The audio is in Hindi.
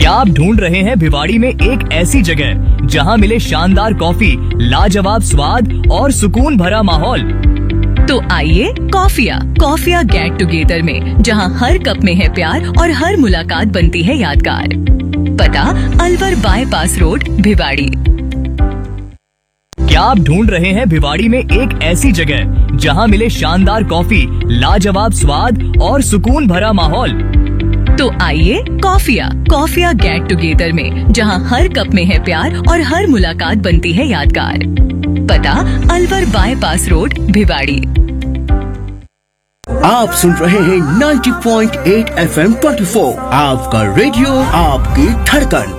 क्या आप ढूंढ रहे हैं भिवाड़ी में एक ऐसी जगह जहां मिले शानदार कॉफी, लाजवाब स्वाद और सुकून भरा माहौल? तो आइए कॉफिया गेट टुगेदर में, जहां हर कप में है प्यार और हर मुलाकात बनती है यादगार। पता अलवर बाईपास रोड, भिवाड़ी। क्या आप ढूंढ रहे हैं भिवाड़ी में एक ऐसी जगह जहां मिले शानदार कॉफी, लाजवाब स्वाद और सुकून भरा माहौल? तो आइए कॉफिया गेट टुगेदर में, जहां हर कप में है प्यार और हर मुलाकात बनती है यादगार। पता अलवर बाईपास रोड, भिवाड़ी। आप सुन रहे हैं 90.8 FM 24, आपका रेडियो, आपकी धड़कन।